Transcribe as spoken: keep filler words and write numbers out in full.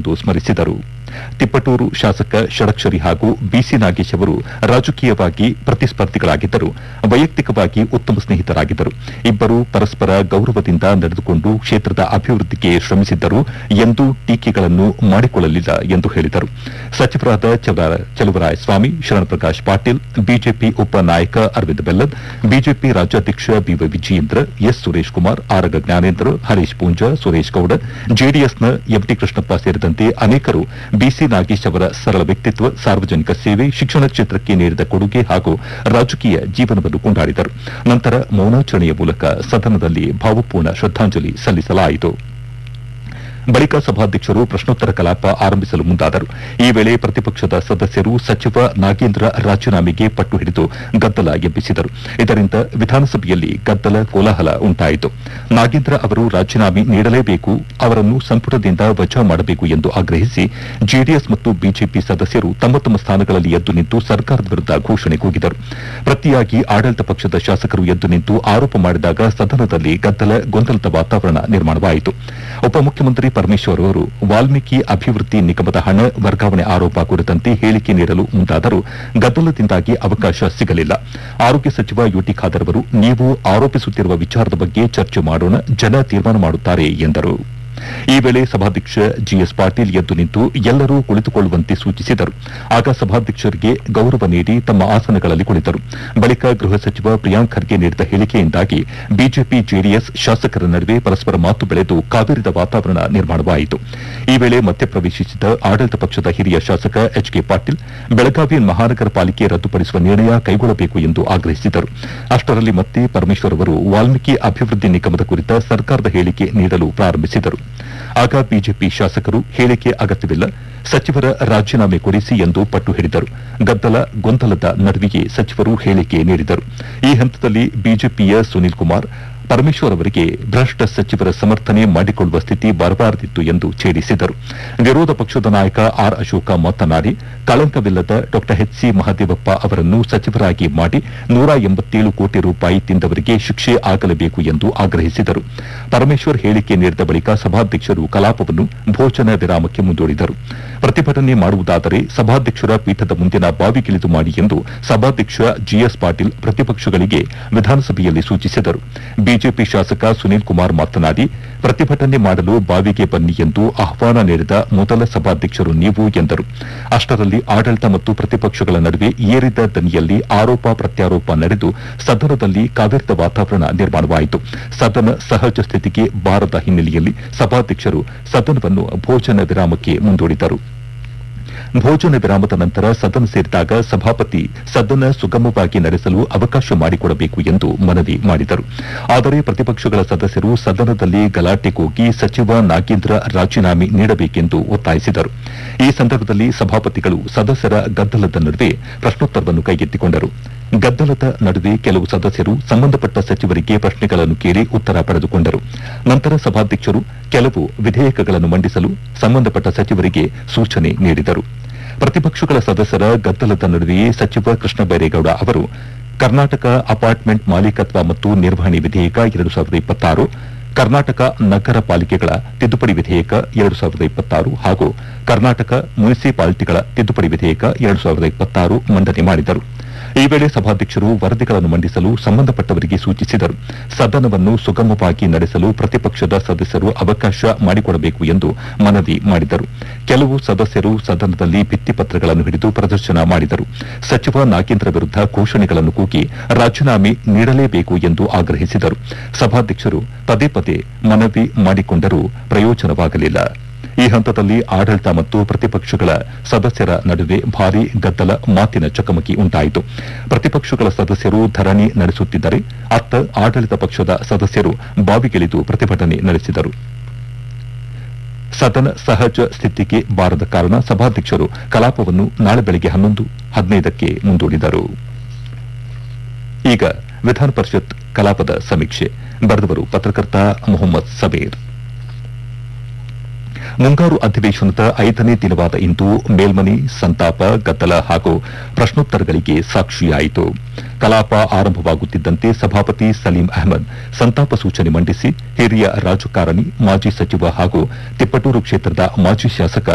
ಎಂದು ಸ್ಮರಿಸಿದರು. ತಿಪ್ಪಟೂರು ಶಾಸಕ ಷಡಕ್ಷರಿ ಹಾಗೂ ಬಿಸಿ ನಾಗೇಶ್ ಅವರು ರಾಜಕೀಯವಾಗಿ ಪ್ರತಿಸ್ಪರ್ಧಿಗಳಾಗಿದ್ದರು. ವೈಯಕ್ತಿಕವಾಗಿ ಉತ್ತಮ ಸ್ನೇಹಿತರಾಗಿದ್ದರು. ಇಬ್ಬರು ಪರಸ್ಪರ ಗೌರವದಿಂದ ನಡೆದುಕೊಂಡು ಕ್ಷೇತ್ರದ ಅಭಿವೃದ್ಧಿಗೆ ಶ್ರಮಿಸಿದ್ದರು ಎಂದು ಟೀಕೆಗಳನ್ನು ಮಾಡಿಕೊಳ್ಳಲಿಲ್ಲ ಎಂದು ಹೇಳಿದರು. ಸಚಿವರಾದ ಚಲುವರಾಯಸ್ವಾಮಿ, ಶರಣಪ್ರಕಾಶ್ ಪಾಟೀಲ್, ಬಿಜೆಪಿ ಉಪ ನಾಯಕ ಅರವಿಂದ ಬೆಲ್ಲದ್, ಬಿಜೆಪಿ ರಾಜ್ಯಾಧ್ಯಕ್ಷ ಬಿವೈ ವಿಜಯೇಂದ್ರ, ಎಸ್ ಸುರೇಶ್ ಕುಮಾರ್, ಆರಗ ಜ್ಞಾನೇಂದ್ರ, ಹರೀಶ್ ಪೂಂಜಾ, ಸುರೇಶ್ ಗೌಡ, ಜೆಡಿಎಸ್ನ ಎಂಟಿ ಕೃಷ್ಣಪ್ಪ ಸೇರಿದಂತೆ ಅನೇಕರು ಬಿಸಿ ನಾಗೇಶ್ ಅವರ ಸರಳ ವ್ಯಕ್ತಿತ್ವ, ಸಾರ್ವಜನಿಕ ಸೇವೆ, ಶಿಕ್ಷಣ ಕ್ಷೇತ್ರಕ್ಕೆ ನೀಡಿದ ಕೊಡುಗೆ ಹಾಗೂ ರಾಜಕೀಯ ಜೀವನವನ್ನು ಕೊಂಡಾಡಿದರು. ನಂತರ ಮೌನಾಚರಣೆಯ ಮೂಲಕ ಸದನದಲ್ಲಿ ಭಾವಪೂರ್ಣ ಶ್ರದ್ದಾಂಜಲಿ ಸಲ್ಲಿಸಲಾಯಿತು. ಬಳಿಕ ಸಭಾಧ್ಯಕ್ಷರು ಪ್ರಶ್ನೋತ್ತರ ಕಲಾಪ ಆರಂಭಿಸಲು ಮುಂದಾದರು. ಈ ವೇಳೆ ಪ್ರತಿಪಕ್ಷದ ಸದಸ್ಯರು ಸಚಿವ ನಾಗೇಂದ್ರ ರಾಜೀನಾಮೆಗೆ ಪಟ್ಟು ಹಿಡಿದು ಗದ್ದಲ ಎಬ್ಬಿಸಿದರು. ಇದರಿಂದ ವಿಧಾನಸಭೆಯಲ್ಲಿ ಗದ್ದಲ ಕೋಲಾಹಲ ಉಂಟಾಯಿತು. ನಾಗೇಂದ್ರ ಅವರು ರಾಜೀನಾಮೆ ನೀಡಲೇಬೇಕು, ಅವರನ್ನು ಸಂಪುಟದಿಂದ ವಜಾ ಮಾಡಬೇಕು ಎಂದು ಆಗ್ರಹಿಸಿ ಜೆಡಿಎಸ್ ಮತ್ತು ಬಿಜೆಪಿ ಸದಸ್ಯರು ತಮ್ಮ ತಮ್ಮ ಸ್ಥಾನಗಳಲ್ಲಿ ಎದ್ದು ನಿಂತು ಸರ್ಕಾರದ ವಿರುದ್ಧ ಘೋಷಣೆ ಕೂಗಿದರು. ಪ್ರತಿಯಾಗಿ ಆಡಳಿತ ಪಕ್ಷದ ಶಾಸಕರು ಎದ್ದು ನಿಂತು ಆರೋಪ ಮಾಡಿದಾಗ ಸದನದಲ್ಲಿ ಗದ್ದಲ ಗೊಂದಲದ ವಾತಾವರಣ ನಿರ್ಮಾಣವಾಯಿತು. ಉಪಮುಖ್ಯಮಂತ್ರಿ ಪರಮೇಶ್ವರ್ ಅವರು ವಾಲ್ಮೀಕಿ ಅಭಿವೃದ್ಧಿ ನಿಗಮದ ಹಣ ವರ್ಗಾವಣೆ ಆರೋಪ ಕುರಿತಂತೆ ಹೇಳಿಕೆ ನೀಡಲು ಮುಂದಾದರೂ ಗದ್ದಲದಿಂದಾಗಿ ಅವಕಾಶ ಸಿಗಲಿಲ್ಲ. ಆರೋಗ್ಯ ಸಚಿವ ಯುಟಿ ಖಾದರ್ ಅವರು, ನೀವು ಆರೋಪಿಸುತ್ತಿರುವ ವಿಚಾರದ ಬಗ್ಗೆ ಚರ್ಚೆ ಮಾಡೋಣ, ಜನ ತೀರ್ಮಾನ ಮಾಡುತ್ತಾರೆ ಎಂದರು. ಈ ವೇಳೆ ಸಭಾಧ್ಯಕ್ಷ ಜಿಎಸ್ ಪಾಟೀಲ್ ಎದ್ದು ನಿಂತು ಎಲ್ಲರೂ ಕುಳಿತುಕೊಳ್ಳುವಂತೆ ಸೂಚಿಸಿದರು. ಆಗ ಸಭಾಧ್ಯಕ್ಷರಿಗೆ ಗೌರವ ನೀಡಿ ತಮ್ಮ ಆಸನಗಳಲ್ಲಿ ಕುಳಿತರು. ಬಳಿಕ ಗೃಹ ಸಚಿವ ಪ್ರಿಯಾಂಕ್ ಖರ್ಗೆ ನೀಡಿದ ಹೇಳಿಕೆಯಿಂದಾಗಿ ಬಿಜೆಪಿ ಜೆಡಿಎಸ್ ಶಾಸಕರ ನಡುವೆ ಪರಸ್ಪರ ಮಾತು ಬೆಳೆದು ಕಾವೇರಿದ ವಾತಾವರಣ ನಿರ್ಮಾಣವಾಯಿತು. ಈ ವೇಳೆ ಮಧ್ಯಪ್ರವೇಶಿಸಿದ ಆಡಳಿತ ಪಕ್ಷದ ಹಿರಿಯ ಶಾಸಕ ಎಚ್ ಕೆ ಪಾಟೀಲ್ ಬೆಳಗಾವಿ ಮಹಾನಗರ ಪಾಲಿಕೆ ರದ್ದುಪಡಿಸುವ ನಿರ್ಣಯ ಕೈಗೊಳ್ಳಬೇಕು ಎಂದು ಆಗ್ರಹಿಸಿದರು. ಅಷ್ಟರಲ್ಲಿ ಮತ್ತೆ ಪರಮೇಶ್ವರ್ ಅವರು ವಾಲ್ಮೀಕಿ ಅಭಿವೃದ್ಧಿ ನಿಗಮದ ಕುರಿತ ಸರ್ಕಾರದ ಹೇಳಿಕೆ ನೀಡಲು ಪ್ರಾರಂಭಿಸಿದರು. ಆಗ ಬಿಜೆಪಿ ಶಾಸಕರು ಹೇಳಿಕೆ ಅಗತ್ಯವಿಲ್ಲ, ಸಚಿವರ ರಾಜೀನಾಮೆ ಕೊಡಿಸಿ ಎಂದು ಪಟ್ಟು ಹಿಡಿದರು. ಗದ್ದಲ ಗೊಂದಲದ ನಡುವೆಯೇ ಸಚಿವರು ಹೇಳಿಕೆ ನೀಡಿದರು. ಈ ಹಂತದಲ್ಲಿ ಬಿಜೆಪಿಯ ಸುನೀಲ್ ಕುಮಾರ್ ಪರಮೇಶ್ವರ್ ಅವರಿಗೆ ಭ್ರಷ್ಟ ಸಚಿವರ ಸಮರ್ಥನೆ ಮಾಡಿಕೊಳ್ಳುವ ಸ್ಥಿತಿ ಬರಬಾರದಿತ್ತು ಎಂದು ಛೇಡಿಸಿದರು. ವಿರೋಧ ಪಕ್ಷದ ನಾಯಕ ಆರ್ ಅಶೋಕ ಮಾತನಾಡಿ, ಕಳಂಕವಿಲ್ಲದ ಡಾ ಎಚ್ ಸಿ ಮಹದೇವಪ್ಪ ಅವರನ್ನು ಸಚಿವರಾಗಿ ಮಾಡಿ ನೂರ ಎಂಬತ್ತೇಳು ಕೋಟಿ ರೂಪಾಯಿ ತಿಂದವರಿಗೆ ಶಿಕ್ಷೆ ಆಗಲೇಬೇಕು ಎಂದು ಆಗ್ರಹಿಸಿದರು. ಪರಮೇಶ್ವರ್ ಹೇಳಿಕೆ ನೀಡಿದ ಬಳಿಕ ಸಭಾಧ್ಯಕ್ಷರು ಕಲಾಪವನ್ನು ಭೋಜನ ವಿರಾಮಕ್ಕೆ ಮುಂದೂಡಿದರು. ಪ್ರತಿಭಟನೆ ಮಾಡುವುದಾದರೆ ಸಭಾಧ್ಯಕ್ಷರ ಪೀಠದ ಮುಂದಿನ ಬಾವಿಗಿಳಿದು ಮಾಡಿ ಎಂದು ಸಭಾಧ್ಯಕ್ಷ ಜಿಎಸ್ ಪಾಟೀಲ್ ಪ್ರತಿಪಕ್ಷಗಳಿಗೆ ವಿಧಾನಸಭೆಯಲ್ಲಿ ಸೂಚಿಸಿದರು. ಬಿಜೆಪಿ ಶಾಸಕ ಸುನೀಲ್ ಕುಮಾರ್ ಮಾತನಾಡಿ, ಪ್ರತಿಭಟನೆ ಮಾಡಲು ಬಾವಿಗೆ ಬನ್ನಿ ಎಂದು ಆಹ್ವಾನ ನೀಡಿದ ಮೊದಲ ಸಭಾಧ್ಯಕ್ಷರು ನೀವು ಎಂದರು. ಅಷ್ಟರಲ್ಲಿ ಆಡಳಿತ ಮತ್ತು ಪ್ರತಿಪಕ್ಷಗಳ ನಡುವೆ ಏರಿದ ದನಿಯಲ್ಲಿ ಆರೋಪ ಪ್ರತ್ಯಾರೋಪ ನಡೆದು ಸದನದಲ್ಲಿ ಕಾವೇರಿದ ವಾತಾವರಣ ನಿರ್ಮಾಣವಾಯಿತು. ಸದನ ಸಹಜ ಸ್ಥಿತಿಗೆ ಬಾರದ ಹಿನ್ನೆಲೆಯಲ್ಲಿ ಸಭಾಧ್ಯಕ್ಷರು ಸದನವನ್ನು ಭೋಜನ ವಿರಾಮಕ್ಕೆ ಮುಂದೂಡಿದರು. ಭೋಜನ ವಿರಾಮದ ನಂತರ ಸದನ ಸೇರಿದಾಗ ಸಭಾಪತಿ ಸದನ ಸುಗಮವಾಗಿ ನಡೆಸಲು ಅವಕಾಶ ಮಾಡಿಕೊಡಬೇಕು ಎಂದು ಮನವಿ ಮಾಡಿದರು. ಆದರೆ ಪ್ರತಿಪಕ್ಷಗಳ ಸದಸ್ಯರು ಸದನದಲ್ಲಿ ಗಲಾಟೆಗೋಗಿ ಸಚಿವ ನಾಗೇಂದ್ರ ರಾಜೀನಾಮೆ ನೀಡಬೇಕೆಂದು ಒತ್ತಾಯಿಸಿದರು. ಈ ಸಂದರ್ಭದಲ್ಲಿ ಸಭಾಪತಿಗಳು ಸದಸ್ಯರ ಗದ್ದಲದ ನಡುವೆ ಪ್ರಶ್ನೋತ್ತರವನ್ನು ಕೈಗೆತ್ತಿಕೊಂಡರು. ಗದ್ದಲದ ನಡುವೆ ಕೆಲವು ಸದಸ್ಯರು ಸಂಬಂಧಪಟ್ಟ ಸಚಿವರಿಗೆ ಪ್ರಶ್ನೆಗಳನ್ನು ಕೇಳಿ ಉತ್ತರ ಪಡೆದುಕೊಂಡರು. ನಂತರ ಸಭಾಧ್ಯಕ್ಷರು ಕೆಲವು ವಿಧೇಯಕಗಳನ್ನು ಮಂಡಿಸಲು ಸಂಬಂಧಪಟ್ಟ ಸಚಿವರಿಗೆ ಸೂಚನೆ ನೀಡಿದರು. ಪ್ರತಿಪಕ್ಷಗಳ ಸದಸ್ಯರ ಗದ್ದಲದ ನಡುವೆಯೇ ಸಚಿವ ಕೃಷ್ಣ ಬೈರೇಗೌಡ ಅವರು ಕರ್ನಾಟಕ ಅಪಾರ್ಟ್ಮೆಂಟ್ ಮಾಲೀಕತ್ವ ಮತ್ತು ನಿರ್ವಹಣೆ ವಿಧೇಯಕ ಎರಡು ಸಾವಿರದ ಇಪ್ಪತ್ತಾರು, ಕರ್ನಾಟಕ ನಗರ ಪಾಲಿಕೆಗಳ ತಿದ್ದುಪಡಿ ವಿಧೇಯಕ ಎರಡು ಸಾವಿರದ ಇಪ್ಪತ್ತಾರು ಹಾಗೂ ಕರ್ನಾಟಕ ಮುನಿಸಿಪಾಲಿಟಿಗಳ ತಿದ್ದುಪಡಿ ವಿಧೇಯಕ ಎರಡು ಸಾವಿರದ ಇಪ್ಪತ್ತಾರು ಮಂಡನೆ ಮಾಡಿದರು. ಈ ವೇಳೆ ಸಭಾಧ್ಯಕ್ಷರು ವರದಿಗಳನ್ನು ಮಂಡಿಸಲು ಸಂಬಂಧಪಟ್ಟವರಿಗೆ ಸೂಚಿಸಿದರು. ಸದನವನ್ನು ಸುಗಮವಾಗಿ ನಡೆಸಲು ಪ್ರತಿಪಕ್ಷದ ಸದಸ್ಯರು ಅವಕಾಶ ಮಾಡಿಕೊಡಬೇಕು ಎಂದು ಮನವಿ ಮಾಡಿದರು. ಕೆಲವು ಸದಸ್ಯರು ಸದನದಲ್ಲಿ ಭಿತ್ತಿಪತ್ರಗಳನ್ನು ಹಿಡಿದು ಪ್ರದರ್ಶನ ಮಾಡಿದರು. ಸಚಿವ ನಾಗೇಂದ್ರ ವಿರುದ್ಧ ಘೋಷಣೆಗಳನ್ನು ಕೂಗಿ ರಾಜೀನಾಮೆ ನೀಡಲೇಬೇಕು ಎಂದು ಆಗ್ರಹಿಸಿದರು. ಸಭಾಧ್ಯಕ್ಷರು ಪದೇ ಪದೇ ಮನವಿ ಮಾಡಿಕೊಂಡರೂ ಪ್ರಯೋಜನವಾಗಲಿಲ್ಲ. ಈ ಹಂತದಲ್ಲಿ ಆಡಳಿತ ಮತ್ತು ಪ್ರತಿಪಕ್ಷಗಳ ಸದಸ್ಯರ ನಡುವೆ ಭಾರೀ ಗದ್ದಲ, ಮಾತಿನ ಚಕಮಕಿ ಉಂಟಾಯಿತು. ಪ್ರತಿಪಕ್ಷಗಳ ಸದಸ್ಯರು ಧರಣಿ ನಡೆಸುತ್ತಿದ್ದರೆ ಅತ್ತ ಆಡಳಿತ ಪಕ್ಷದ ಸದಸ್ಯರು ಬಾವಿಗಿಳಿದು ಪ್ರತಿಭಟನೆ ನಡೆಸಿದರು. ಸದನ ಸಹಜ ಸ್ಥಿತಿಗೆ ಬಾರದ ಕಾರಣ ಸಭಾಧ್ಯಕ್ಷರು ಕಲಾಪವನ್ನು ನಾಳೆ ಬೆಳಗ್ಗೆ ಹನ್ನೊಂದು ಹದಿನೈದಕ್ಕೆ ಮುಂದೂಡಿದರು. ಈಗ ವಿಧಾನ ಪರಿಷತ್ ಕಲಾಪದ ಸಮೀಕ್ಷೆ ಬರೆದವರು ಪತ್ರಕರ್ತ ಮೊಹಮ್ಮದ್ ಸಬೀರ್. ಮುಂಗಾರು ಅಧಿವೇಶನದ ಐದನೇ ದಿನವಾದ ಇಂದು ಮೇಲ್ಮನೆ ಸಂತಾಪ, ಗದ್ದಲ ಹಾಗೂ ಪ್ರಶ್ನೋತ್ತರಗಳಿಗೆ ಸಾಕ್ಷಿಯಾಯಿತು. ಕಲಾಪ ಆರಂಭವಾಗುತ್ತಿದ್ದಂತೆ ಸಭಾಪತಿ ಸಲೀಂ ಅಹ್ಮದ್ ಸಂತಾಪ ಸೂಚನೆ ಮಂಡಿಸಿ ಹಿರಿಯ ರಾಜಕಾರಣಿ, ಮಾಜಿ ಸಚಿವ ಹಾಗೂ ತಿಪ್ಪಟೂರು ಕ್ಷೇತ್ರದ ಮಾಜಿ ಶಾಸಕ